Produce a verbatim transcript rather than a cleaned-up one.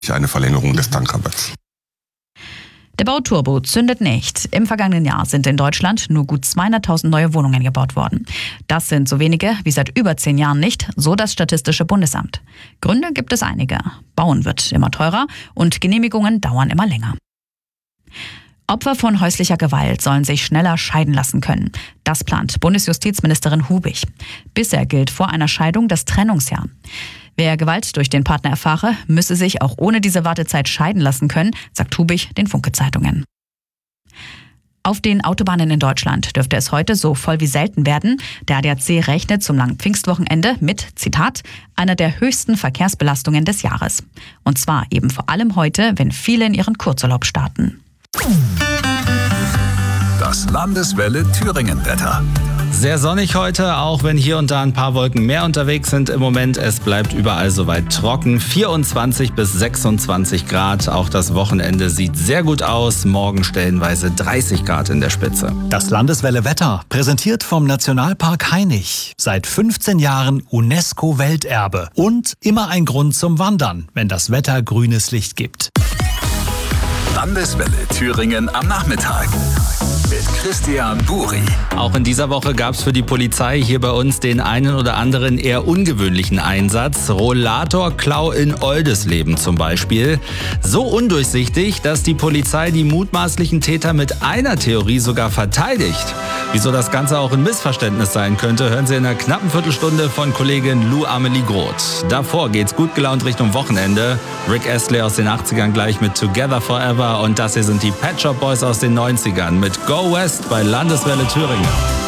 eine Verlängerung des Tankrabatts. Der Bauturbo zündet nicht. Im vergangenen Jahr sind in Deutschland nur gut zweihunderttausend neue Wohnungen gebaut worden. Das sind so wenige wie seit über zehn Jahren nicht, so das Statistische Bundesamt. Gründe gibt es einige. Bauen wird immer teurer und Genehmigungen dauern immer länger. Opfer von häuslicher Gewalt sollen sich schneller scheiden lassen können. Das plant Bundesjustizministerin Hubig. Bisher gilt vor einer Scheidung das Trennungsjahr. Wer Gewalt durch den Partner erfahre, müsse sich auch ohne diese Wartezeit scheiden lassen können, sagt Hubig den Funke-Zeitungen. Auf den Autobahnen in Deutschland dürfte es heute so voll wie selten werden. Der A D A C rechnet zum langen Pfingstwochenende mit, Zitat, einer der höchsten Verkehrsbelastungen des Jahres. Und zwar eben vor allem heute, wenn viele in ihren Kurzurlaub starten. Das Landeswelle Thüringen-Wetter. Sehr sonnig heute, auch wenn hier und da ein paar Wolken mehr unterwegs sind im Moment. Es bleibt überall soweit trocken. vierundzwanzig bis sechsundzwanzig Grad. Auch das Wochenende sieht sehr gut aus. Morgen stellenweise dreißig Grad in der Spitze. Das Landeswelle Wetter, präsentiert vom Nationalpark Hainich. Seit fünfzehn Jahren UNESCO-Welterbe. Und immer ein Grund zum Wandern, wenn das Wetter grünes Licht gibt. Landeswelle Thüringen am Nachmittag mit Christian Buri. Auch in dieser Woche gab es für die Polizei hier bei uns den einen oder anderen eher ungewöhnlichen Einsatz. Rollatorklau in Oldesleben zum Beispiel. So undurchsichtig, dass die Polizei die mutmaßlichen Täter mit einer Theorie sogar verteidigt. Wieso das Ganze auch ein Missverständnis sein könnte, hören Sie in einer knappen Viertelstunde von Kollegin Lou Amelie Groth. Davor geht's gut gelaunt Richtung Wochenende. Rick Astley aus den achtzigern gleich mit Together Forever und das hier sind die Pet Shop Boys aus den neunzigern mit Go West bei Landeswelle Thüringen.